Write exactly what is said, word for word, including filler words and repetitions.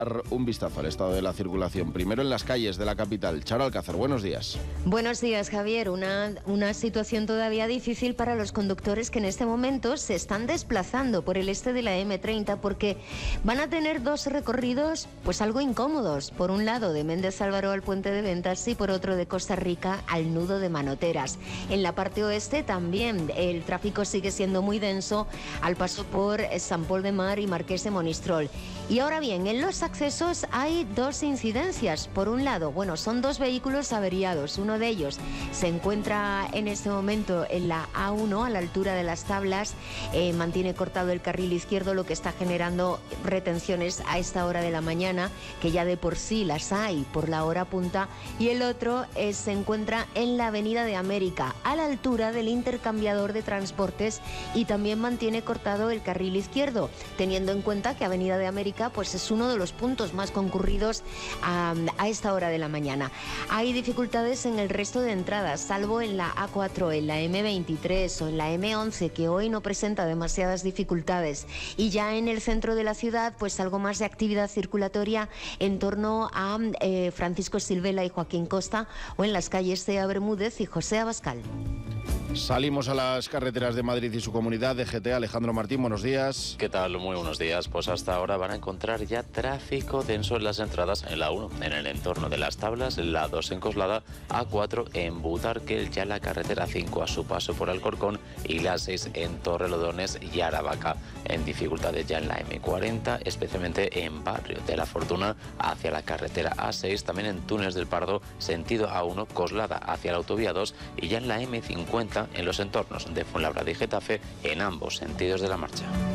Un vistazo al estado de la circulación. Primero en las calles de la capital. Charo Alcázar, buenos días. Buenos días, Javier. Una, una situación todavía difícil para los conductores que en este momento se están desplazando por el este de la eme treinta porque van a tener dos recorridos pues algo incómodos. Por un lado de Méndez Álvaro al Puente de Ventas y por otro de Costa Rica al nudo de Manoteras. En la parte oeste también el tráfico sigue siendo muy denso al paso por San Pol de Mar y Marqués de Monistrol. Y ahora bien, en los accesos hay dos incidencias. Por un lado, bueno, son dos vehículos averiados. Uno de ellos se encuentra en este momento en la A uno, a la altura de las tablas. Eh, mantiene cortado el carril izquierdo, lo que está generando retenciones a esta hora de la mañana, que ya de por sí las hay por la hora punta. Y el otro eh, se encuentra en la Avenida de América, a la altura del intercambiador de transportes, y también mantiene cortado el carril izquierdo, teniendo en cuenta que Avenida de América pues es uno de los puntos más concurridos a, a esta hora de la mañana. Hay dificultades en el resto de entradas, salvo en la A cuatro, en la eme veintitrés o en la eme once, que hoy no presenta demasiadas dificultades. Y ya en el centro de la ciudad, pues algo más de actividad circulatoria en torno a eh, Francisco Silvela y Joaquín Costa, o en las calles Cea Bermúdez y José Abascal. Salimos a las carreteras de Madrid y su comunidad. D G T, Alejandro Martín, buenos días. ¿Qué tal? Muy buenos días. Pues hasta ahora van a encontrar ya tráfico denso en las entradas en la uno, en el entorno de las tablas, la dos en Coslada, A cuatro en Butarque, ya la carretera cinco a su paso por Alcorcón y la seis en Torrelodones y Aravaca. En dificultades ya en la eme cuarenta, especialmente en Barrio de la Fortuna hacia la carretera A seis, también en Túnez del Pardo, sentido A uno, Coslada hacia la autovía dos, y ya en la eme cincuenta en los entornos de Fuenlabrada y Getafe en ambos sentidos de la marcha.